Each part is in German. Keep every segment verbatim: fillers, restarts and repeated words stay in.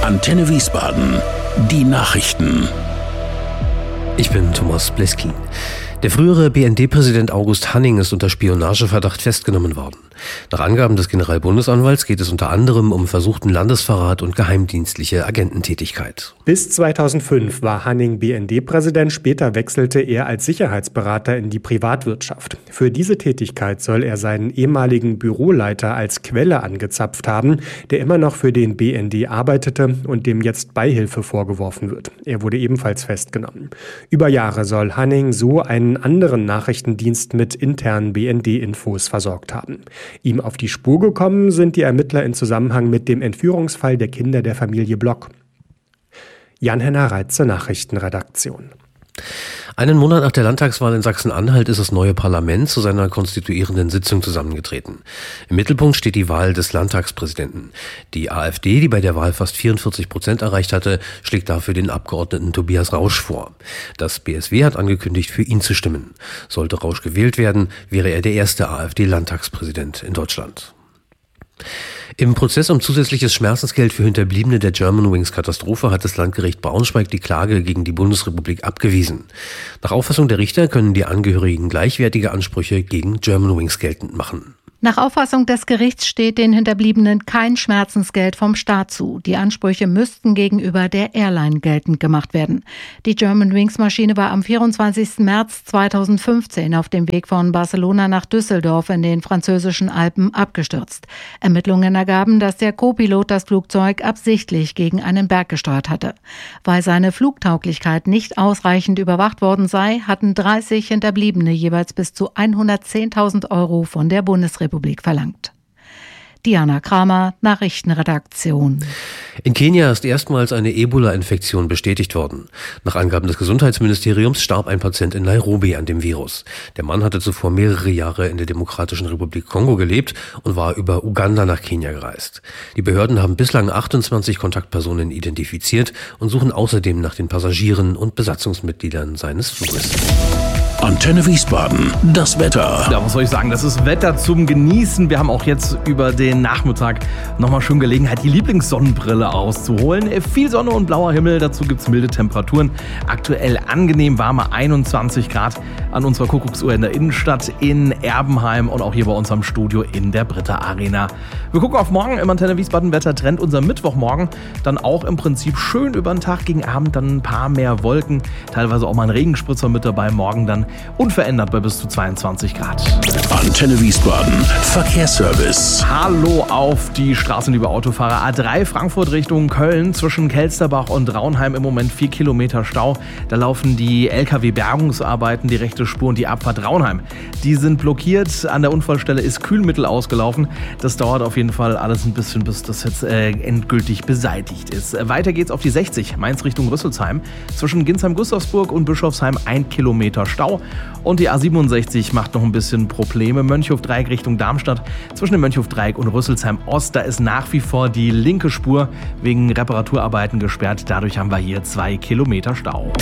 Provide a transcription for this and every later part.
Antenne Wiesbaden, die Nachrichten. Ich bin Thomas Bleski. Der frühere B N D-Präsident August Hanning ist unter Spionageverdacht festgenommen worden. Nach Angaben des Generalbundesanwalts geht es unter anderem um versuchten Landesverrat und geheimdienstliche Agententätigkeit. Bis zweitausendfünf war Hanning B N D-Präsident, später wechselte er als Sicherheitsberater in die Privatwirtschaft. Für diese Tätigkeit soll er seinen ehemaligen Büroleiter als Quelle angezapft haben, der immer noch für den B N D arbeitete und dem jetzt Beihilfe vorgeworfen wird. Er wurde ebenfalls festgenommen. Über Jahre soll Hanning so einen anderen Nachrichtendienst mit internen B N D-Infos versorgt haben. Ihm auf die Spur gekommen sind die Ermittler in Zusammenhang mit dem Entführungsfall der Kinder der Familie Block. Jan-Henner Reitze, Nachrichtenredaktion. Einen Monat nach der Landtagswahl in Sachsen-Anhalt ist das neue Parlament zu seiner konstituierenden Sitzung zusammengetreten. Im Mittelpunkt steht die Wahl des Landtagspräsidenten. Die AfD, die bei der Wahl fast vierundvierzig Prozent erreicht hatte, schlägt dafür den Abgeordneten Tobias Rausch vor. Das B S W hat angekündigt, für ihn zu stimmen. Sollte Rausch gewählt werden, wäre er der erste AfD-Landtagspräsident in Deutschland. Im Prozess um zusätzliches Schmerzensgeld für Hinterbliebene der Germanwings-Katastrophe hat das Landgericht Braunschweig die Klage gegen die Bundesrepublik abgewiesen. Nach Auffassung der Richter können die Angehörigen gleichwertige Ansprüche gegen Germanwings geltend machen. Nach Auffassung des Gerichts steht den Hinterbliebenen kein Schmerzensgeld vom Staat zu. Die Ansprüche müssten gegenüber der Airline geltend gemacht werden. Die Germanwings-Maschine war am vierundzwanzigsten März zweitausendfünfzehn auf dem Weg von Barcelona nach Düsseldorf in den französischen Alpen abgestürzt. Ermittlungen ergaben, dass der Co-Pilot das Flugzeug absichtlich gegen einen Berg gesteuert hatte. Weil seine Flugtauglichkeit nicht ausreichend überwacht worden sei, hatten dreißig Hinterbliebene jeweils bis zu hundertzehntausend Euro von der Bundesrepublik verlangt. Diana Kramer, Nachrichtenredaktion. In Kenia ist erstmals eine Ebola-Infektion bestätigt worden. Nach Angaben des Gesundheitsministeriums starb ein Patient in Nairobi an dem Virus. Der Mann hatte zuvor mehrere Jahre in der Demokratischen Republik Kongo gelebt und war über Uganda nach Kenia gereist. Die Behörden haben bislang achtundzwanzig Kontaktpersonen identifiziert und suchen außerdem nach den Passagieren und Besatzungsmitgliedern seines Fluges. Antenne Wiesbaden, das Wetter. Ja, was soll ich sagen, das ist Wetter zum Genießen. Wir haben auch jetzt über den Nachmittag nochmal schön Gelegenheit, die Lieblingssonnenbrille auszuholen. Viel Sonne und blauer Himmel, dazu gibt's milde Temperaturen. Aktuell angenehm warme einundzwanzig Grad an unserer Kuckucksuhr in der Innenstadt in Erbenheim und auch hier bei uns am Studio in der Britta Arena. Wir gucken auf morgen im Antenne Wiesbaden Wettertrend. Unser Mittwochmorgen dann auch im Prinzip schön über den Tag, gegen Abend dann ein paar mehr Wolken. Teilweise auch mal ein Regenspritzer mit dabei, morgen dann unverändert bei bis zu zweiundzwanzig Grad. Antenne Wiesbaden, Verkehrsservice. Hallo auf die Straßen, liebe Autofahrer. A drei Frankfurt Richtung Köln zwischen Kelsterbach und Raunheim im Moment vier Kilometer Stau. Da laufen die L K W-Bergungsarbeiten, die rechte Spur und die Abfahrt Raunheim. Die sind blockiert. An der Unfallstelle ist Kühlmittel ausgelaufen. Das dauert auf jeden Fall alles ein bisschen, bis das jetzt äh, endgültig beseitigt ist. Weiter geht's auf die sechzig, Mainz Richtung Rüsselsheim. Zwischen Ginsheim-Gustavsburg und Bischofsheim ein Kilometer Stau. Und die A siebenundsechzig macht noch ein bisschen Probleme. Mönchhof-Dreieck Richtung Darmstadt. Zwischen dem Mönchhof-Dreieck und Rüsselsheim-Ost, da ist nach wie vor die linke Spur wegen Reparaturarbeiten gesperrt. Dadurch haben wir hier zwei Kilometer Stau.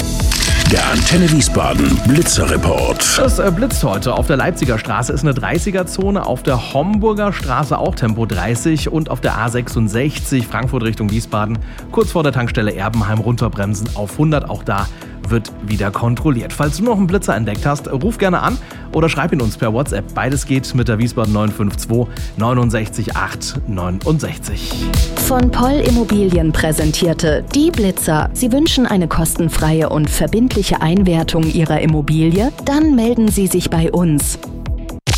Der Antenne Wiesbaden Blitzerreport. Es blitzt heute. Auf der Leipziger Straße ist eine dreißiger-Zone, auf der Homburger Straße auch Tempo dreißig und auf der A sechsundsechzig Frankfurt Richtung Wiesbaden kurz vor der Tankstelle Erbenheim runterbremsen auf hundert. Auch da wird wieder kontrolliert. Falls du noch einen Blitzer entdeckt hast, ruf gerne an oder schreib ihn uns per WhatsApp. Beides geht mit der Wiesbaden neun fünf zwei neun sechs acht neun sechs. Von Poll Immobilien präsentierte die Blitzer. Sie wünschen eine kostenfreie und verbindliche Einwertung Ihrer Immobilie? Dann melden Sie sich bei uns.